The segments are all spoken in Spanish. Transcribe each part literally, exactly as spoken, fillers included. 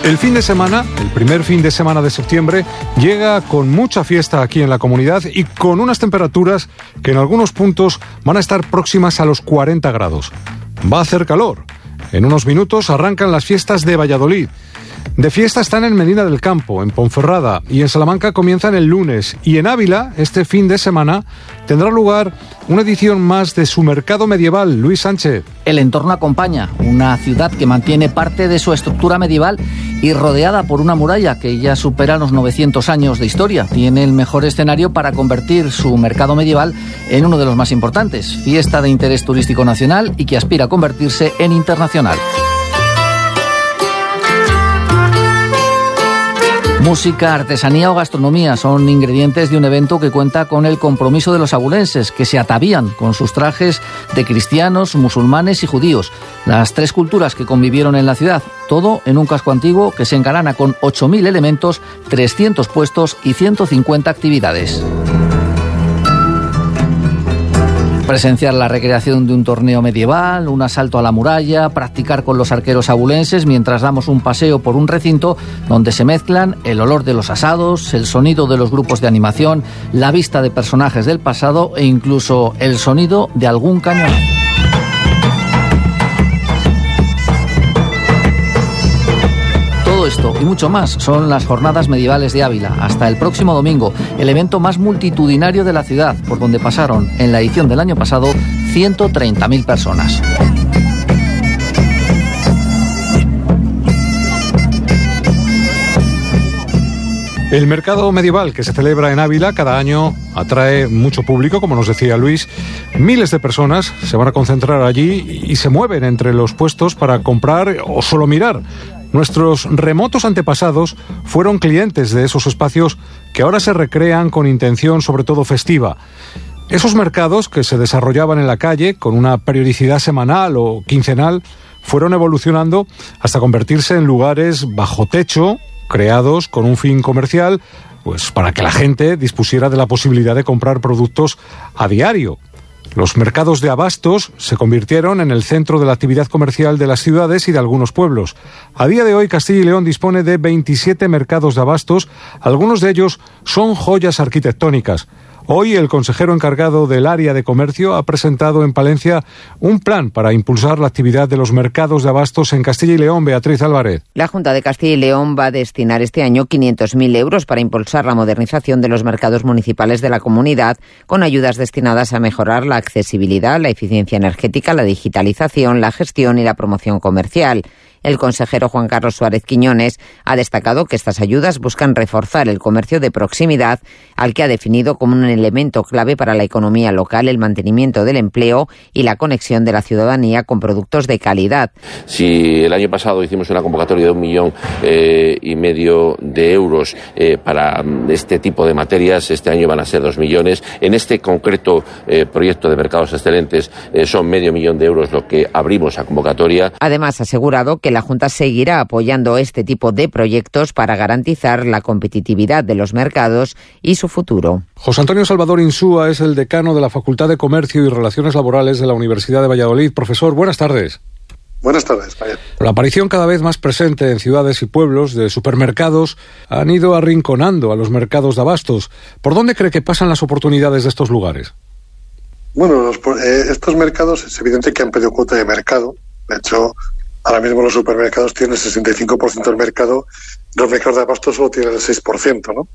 El fin de semana, el primer fin de semana de septiembre, llega con mucha fiesta aquí en la comunidad y con unas temperaturas que en algunos puntos van a estar próximas a los cuarenta grados. Va a hacer calor. En unos minutos arrancan las fiestas de Valladolid. De fiesta están en Medina del Campo, en Ponferrada, y en Salamanca comienzan el lunes. Y en Ávila, este fin de semana, tendrá lugar una edición más de su mercado medieval. Luis Sánchez. El entorno acompaña, una ciudad que mantiene parte de su estructura medieval y rodeada por una muralla que ya supera los novecientos años de historia. Tiene el mejor escenario para convertir su mercado medieval en uno de los más importantes. Fiesta de interés turístico nacional y que aspira a convertirse en internacional. Música, artesanía o gastronomía son ingredientes de un evento que cuenta con el compromiso de los abulenses, que se atavían con sus trajes de cristianos, musulmanes y judíos, las tres culturas que convivieron en la ciudad, todo en un casco antiguo que se engalana con ocho mil elementos, trescientos puestos y ciento cincuenta actividades. Presenciar la recreación de un torneo medieval, un asalto a la muralla, practicar con los arqueros abulenses mientras damos un paseo por un recinto donde se mezclan el olor de los asados, el sonido de los grupos de animación, la vista de personajes del pasado e incluso el sonido de algún cañón. Todo esto y mucho más son las Jornadas Medievales de Ávila. Hasta el próximo domingo, el evento más multitudinario de la ciudad, por donde pasaron en la edición del año pasado ciento treinta mil personas. El mercado medieval que se celebra en Ávila cada año atrae mucho público, como nos decía Luis. Miles de personas se van a concentrar allí y se mueven entre los puestos para comprar o solo mirar. Nuestros remotos antepasados fueron clientes de esos espacios que ahora se recrean con intención sobre todo festiva. Esos mercados que se desarrollaban en la calle con una periodicidad semanal o quincenal fueron evolucionando hasta convertirse en lugares bajo techo, creados con un fin comercial, pues para que la gente dispusiera de la posibilidad de comprar productos a diario. Los mercados de abastos se convirtieron en el centro de la actividad comercial de las ciudades y de algunos pueblos. A día de hoy, Castilla y León dispone de veintisiete mercados de abastos, algunos de ellos son joyas arquitectónicas. Hoy el consejero encargado del área de comercio ha presentado en Palencia un plan para impulsar la actividad de los mercados de abastos en Castilla y León. Beatriz Álvarez. La Junta de Castilla y León va a destinar este año quinientos mil euros para impulsar la modernización de los mercados municipales de la comunidad, con ayudas destinadas a mejorar la accesibilidad, la eficiencia energética, la digitalización, la gestión y la promoción comercial. El consejero Juan Carlos Suárez Quiñones ha destacado que estas ayudas buscan reforzar el comercio de proximidad, al que ha definido como un elemento clave para la economía local, el mantenimiento del empleo y la conexión de la ciudadanía con productos de calidad. Si el año pasado hicimos una convocatoria de un millón eh, y medio de euros eh, para este tipo de materias, este año van a ser dos millones. En este concreto eh, proyecto de mercados excelentes eh, son medio millón de euros lo que abrimos a convocatoria. Además, ha asegurado que la Junta seguirá apoyando este tipo de proyectos para garantizar la competitividad de los mercados y su futuro. José Antonio Salvador Insúa es el decano de la Facultad de Comercio y Relaciones Laborales de la Universidad de Valladolid. Profesor, buenas tardes. Buenas tardes, Javier. La aparición cada vez más presente en ciudades y pueblos de supermercados han ido arrinconando a los mercados de abastos. ¿Por dónde cree que pasan las oportunidades de estos lugares? Bueno, los, eh, estos mercados es evidente que han perdido cuota de mercado. De hecho, ahora mismo los supermercados tienen el sesenta y cinco por ciento del mercado, los mercados de abastos solo tienen el seis por ciento, ¿no?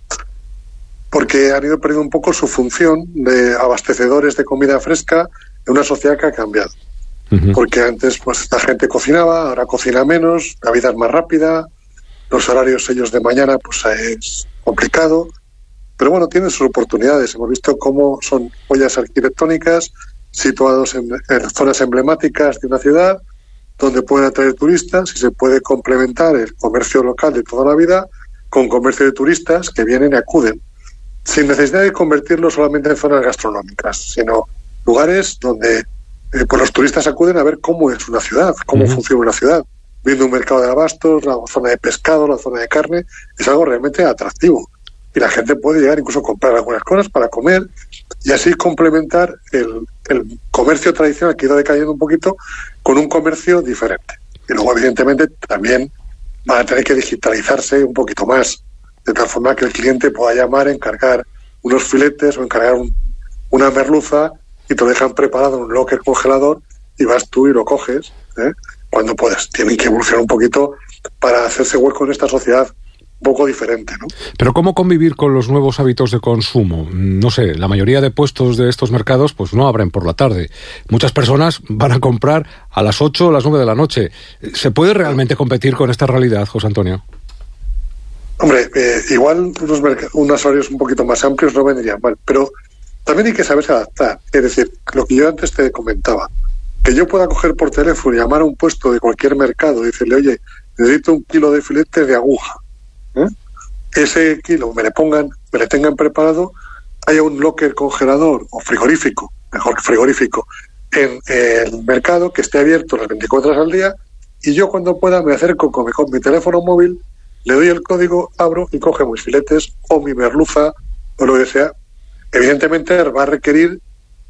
Porque han ido perdiendo un poco su función de abastecedores de comida fresca en una sociedad que ha cambiado. Uh-huh. Porque antes pues la gente cocinaba, ahora cocina menos, la vida es más rápida, los horarios ellos de mañana pues es complicado, pero bueno, tienen sus oportunidades. Hemos visto cómo son joyas arquitectónicas situados en, en zonas emblemáticas de una ciudad, donde pueden atraer turistas y se puede complementar el comercio local de toda la vida con comercio de turistas que vienen y acuden, sin necesidad de convertirlo solamente en zonas gastronómicas, sino lugares donde eh, pues los turistas acuden a ver cómo es una ciudad, cómo uh-huh. funciona una ciudad, viendo un mercado de abastos, la zona de pescado, la zona de carne, es algo realmente atractivo. Y la gente puede llegar incluso a comprar algunas cosas para comer y así complementar el, el comercio tradicional que ha ido decayendo un poquito con un comercio diferente. Y luego, evidentemente, también van a tener que digitalizarse un poquito más, de tal forma que el cliente pueda llamar, encargar unos filetes o encargar un, una merluza y te lo dejan preparado en un locker congelador y vas tú y lo coges, ¿eh? Cuando puedes. Tienen que evolucionar un poquito para hacerse hueco en esta sociedad un poco diferente, ¿no? Pero ¿cómo convivir con los nuevos hábitos de consumo? No sé, la mayoría de puestos de estos mercados pues no abren por la tarde. Muchas personas van a comprar a las ocho o las nueve de la noche. ¿Se puede realmente competir con esta realidad, José Antonio? Hombre, eh, igual unos, unos horarios un poquito más amplios no vendrían mal, pero también hay que saberse adaptar. Es decir, lo que yo antes te comentaba, que yo pueda coger por teléfono y llamar a un puesto de cualquier mercado y decirle, oye, necesito un kilo de filetes de aguja. ¿Eh? Ese kilo me le pongan, me le tengan preparado, haya un locker congelador o frigorífico, mejor que frigorífico, en el mercado que esté abierto las veinticuatro horas al día, y yo cuando pueda me acerco con mi, con mi teléfono móvil, le doy el código, abro y coge mis filetes o mi merluza o lo que sea. Evidentemente va a requerir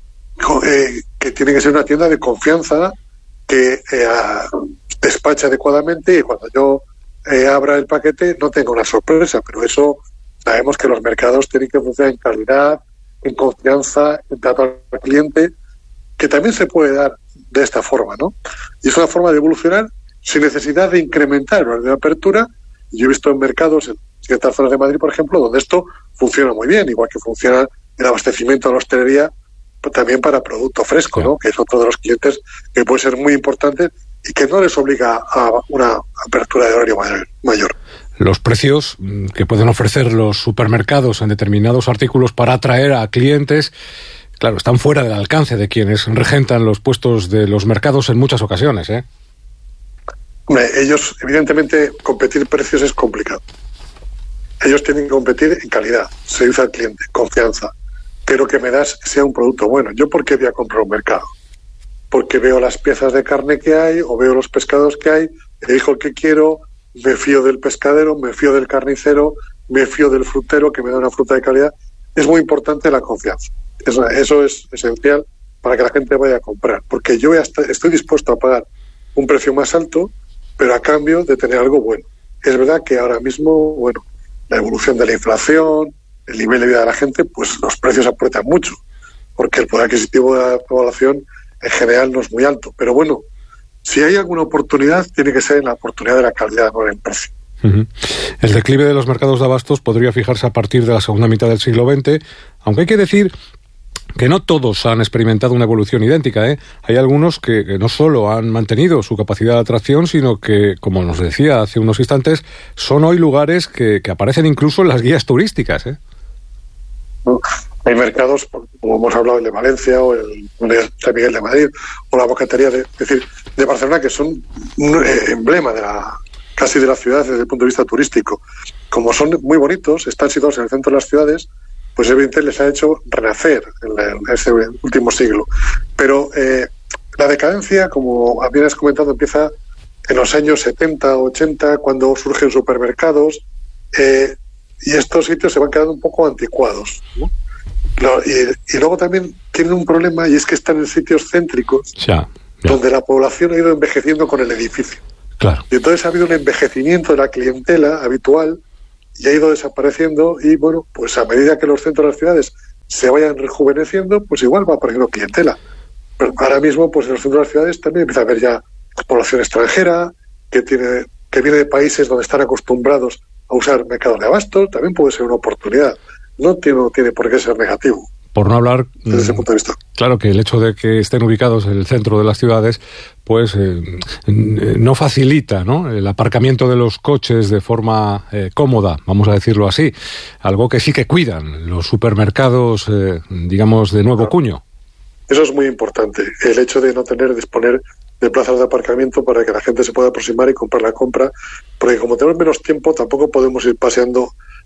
eh, que tiene que ser una tienda de confianza que eh, despache adecuadamente, y cuando yo eh, abra el paquete no tenga una sorpresa, pero eso sabemos que los mercados tienen que funcionar en calidad, en confianza, en trato al cliente, que también se puede dar de esta forma, ¿no? Y es una forma de evolucionar sin necesidad de incrementar el horario de apertura. Yo he visto en mercados, en ciertas zonas de Madrid, por ejemplo, donde esto funciona muy bien, igual que funciona el abastecimiento de la hostelería, pues también para producto fresco, ¿no? Que es otro de los clientes que puede ser muy importante y que no les obliga a una apertura de horario mayor. Los precios que pueden ofrecer los supermercados en determinados artículos para atraer a clientes, claro, están fuera del alcance de quienes regentan los puestos de los mercados en muchas ocasiones, ¿eh? Hombre, ellos, evidentemente, competir precios es complicado. Ellos tienen que competir en calidad, servicio al cliente, confianza, pero que me das sea un producto bueno. ¿Yo por qué voy a comprar un mercado? Porque veo las piezas de carne que hay, o veo los pescados que hay, elijo el que quiero, me fío del pescadero, me fío del carnicero, me fío del frutero que me da una fruta de calidad. Es muy importante la confianza. Eso, eso es esencial para que la gente vaya a comprar, porque yo estoy dispuesto a pagar un precio más alto, pero a cambio de tener algo bueno. Es verdad que ahora mismo, bueno, la evolución de la inflación, el nivel de vida de la gente, pues los precios aprietan mucho, porque el poder adquisitivo de la población en general no es muy alto. Pero bueno, si hay alguna oportunidad, tiene que ser en la oportunidad de la calidad, no en el precio. Uh-huh. El declive de los mercados de abastos podría fijarse a partir de la segunda mitad del siglo veinte, aunque hay que decir que no todos han experimentado una evolución idéntica, ¿eh? Hay algunos que, que no solo han mantenido su capacidad de atracción, sino que, como nos decía hace unos instantes, son hoy lugares que, que aparecen incluso en las guías turísticas, ¿eh? Hay mercados, como hemos hablado, el de Valencia o el de San Miguel de Madrid o la bocatería de, es decir, de Barcelona, que son un emblema de la casi de la ciudad desde el punto de vista turístico. Como son muy bonitos, están situados en el centro de las ciudades, pues evidentemente les ha hecho renacer en ese último siglo. Pero eh, la decadencia, como habías comentado, empieza en los años setenta, ochenta, cuando surgen supermercados, eh, y estos sitios se van quedando un poco anticuados, ¿no? Y, y luego también tienen un problema, y es que están en sitios céntricos, ya, ya. donde la población ha ido envejeciendo con el edificio. Claro. Y entonces ha habido un envejecimiento de la clientela habitual y ha ido desapareciendo, y bueno, pues a medida que los centros de las ciudades se vayan rejuveneciendo, pues igual va apareciendo clientela. Pero ahora mismo, pues en los centros de las ciudades también empieza a haber ya población extranjera que tiene que viene de países donde están acostumbrados a usar mercados de abastos. También puede ser una oportunidad. No tiene, no tiene por qué ser negativo. Por no hablar, desde ese punto de vista. Claro que el hecho de que estén ubicados en el centro de las ciudades, pues eh, no facilita, ¿no?, el aparcamiento de los coches de forma eh, cómoda, vamos a decirlo así. Algo que sí que cuidan los supermercados, eh, digamos, de nuevo cuño. Eso es muy importante, el hecho de no tener, disponer de plazas de aparcamiento para que la gente se pueda aproximar y comprar la compra, porque como tenemos menos tiempo, tampoco podemos ir paseando